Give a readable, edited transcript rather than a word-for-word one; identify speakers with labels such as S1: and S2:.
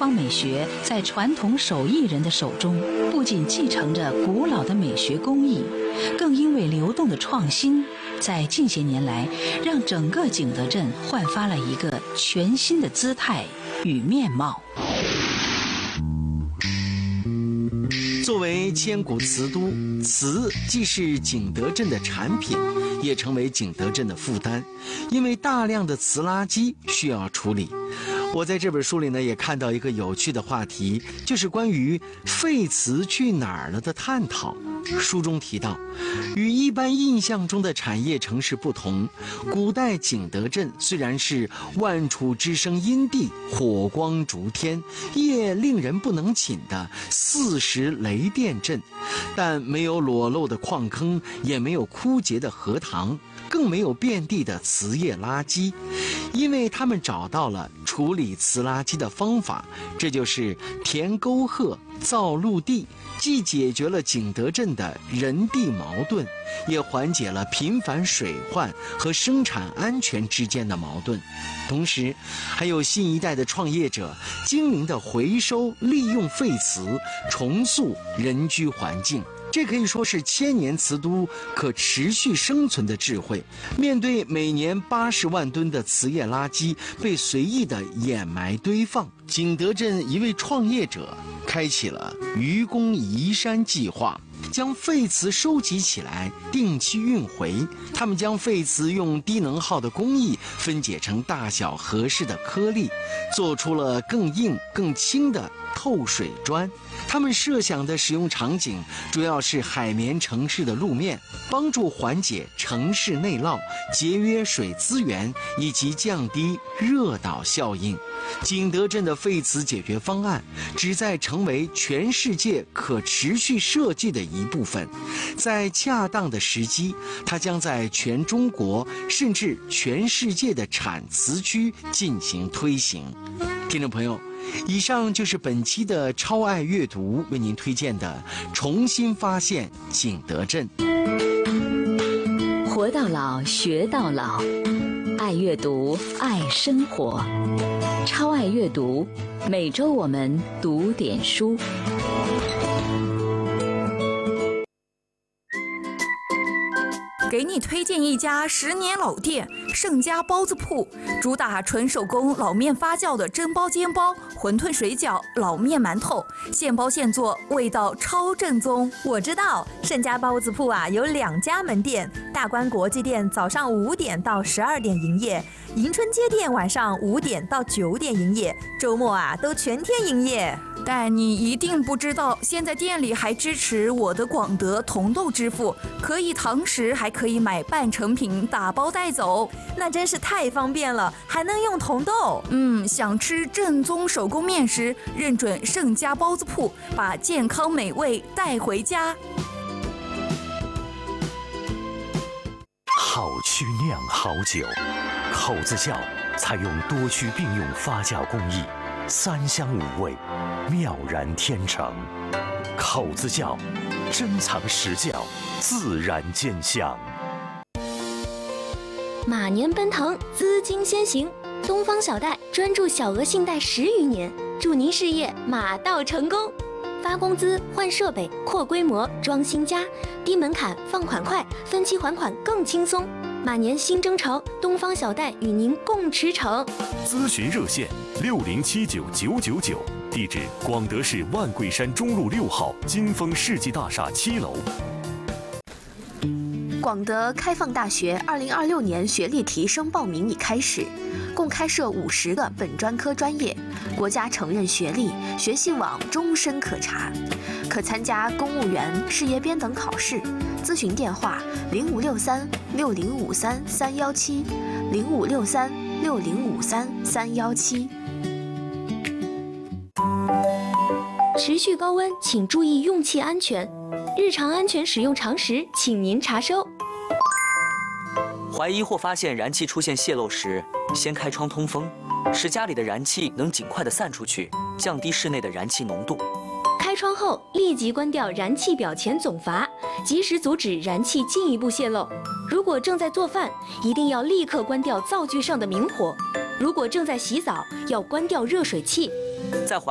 S1: 方美学在传统手艺人的手中，不仅继承着古老的美学工艺，更因为流动的创新，在近些年来让整个景德镇焕发了一个全新的姿态与面貌。
S2: 作为千古瓷都，瓷既是景德镇的产品，也成为景德镇的负担，因为大量的瓷垃圾需要处理。我在这本书里呢，也看到一个有趣的话题，就是关于废瓷去哪儿了的探讨。书中提到，与一般印象中的产业城市不同，古代景德镇虽然是万处之声阴地，火光烛天，夜令人不能寝的40雷电镇，但没有裸露的矿坑，也没有枯竭的荷塘，更没有遍地的瓷业垃圾，因为他们找到了处理瓷垃圾的方法，这就是填沟壑、造陆地，既解决了景德镇的人地矛盾，也缓解了频繁水患和生产安全之间的矛盾。同时，还有新一代的创业者精明地回收利用废瓷，重塑人居环境。这可以说是千年瓷都可持续生存的智慧。面对每年80万吨的瓷业垃圾被随意的掩埋堆放，景德镇一位创业者开启了愚公移山计划，将废瓷收集起来，定期运回。他们将废瓷用低能耗的工艺分解成大小合适的颗粒，做出了更硬更轻的透水砖。他们设想的使用场景主要是海绵城市的路面，帮助缓解城市内涝，节约水资源以及降低热岛效应。景德镇的废瓷解决方案旨在成为全世界可持续设计的一部分，在恰当的时机，它将在全中国甚至全世界的产瓷区进行推行。听众朋友，以上就是本期的超爱阅读为您推荐的重新发现景德镇。
S1: 活到老，学到老，爱阅读，爱生活。超爱阅读，每周我们读点书。
S3: 给你推荐一家10年老店盛家包子铺，主打纯手工老面发酵的蒸包、煎包、馄饨、水饺、老面、馒头，现包现做，味道超正宗。
S4: 我知道盛家包子铺啊，有2家门店，大观国际店早上5点到12点营业，迎春街店晚上5点到9点营业，周末啊都全天营业。
S3: 但你一定不知道，现在店里还支持我的广德同豆支付，可以堂食，还可以买半成品打包带走，
S4: 那真是太方便了，还能用同豆。
S3: 想吃正宗手工面食，认准盛家包子铺，把健康美味带回家。
S5: 好曲酿好酒，口子窖采用多区并用发酵工艺，3香5味，妙然天成。口子窖，珍藏实窖，自然见香。
S6: 马年奔腾，资金先行，东方小贷专注小额信贷10余年，祝您事业马到成功。发工资、换设备、扩规模、装新家，低门槛，放款快，分期还款更轻松。马年新征程，东方小贷与您共驰骋。
S5: 咨询热线60799999，地址广德市万桂山中路6号金丰世纪大厦7楼。
S7: 广德开放大学2026年学历提升报名已开始，共开设50个本专科专业，国家承认学历，学习网终身可查，可参加公务员、事业编等考试。咨询电话：0563-6053-317，0563-6053-317。
S6: 持续高温，请注意用气安全。日常安全使用常识，请您查收。
S8: 怀疑或发现燃气出现泄漏时，先开窗通风，使家里的燃气能尽快地散出去，降低室内的燃气浓度。
S6: 开窗后立即关掉燃气表前总阀，及时阻止燃气进一步泄漏。如果正在做饭，一定要立刻关掉灶具上的明火；如果正在洗澡，要关掉热水器。
S8: 在